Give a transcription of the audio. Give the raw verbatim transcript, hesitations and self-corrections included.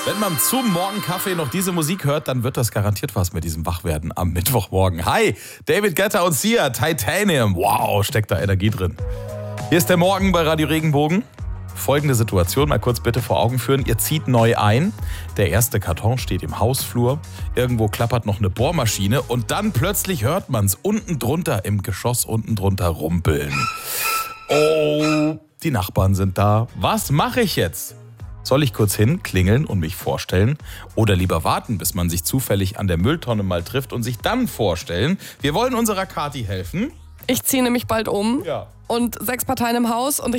Wenn man zum Morgenkaffee noch diese Musik hört, dann wird das garantiert was mit diesem Wachwerden am Mittwochmorgen. Hi, David Guetta und Sia, Titanium. Wow, steckt da Energie drin. Hier ist der Morgen bei Radio Regenbogen. Folgende Situation mal kurz bitte vor Augen führen. Ihr zieht neu ein. Der erste Karton steht im Hausflur. Irgendwo klappert noch eine Bohrmaschine. Und dann plötzlich hört man es unten drunter, im Geschoss unten drunter rumpeln. Oh, die Nachbarn sind da. Was mache ich jetzt? Soll ich kurz hin, klingeln und mich vorstellen? Oder lieber warten, bis man sich zufällig an der Mülltonne mal trifft und sich dann vorstellen? Wir wollen unserer Kathi helfen. Ich ziehe nämlich bald um Ja. und sechs Parteien im Haus und ich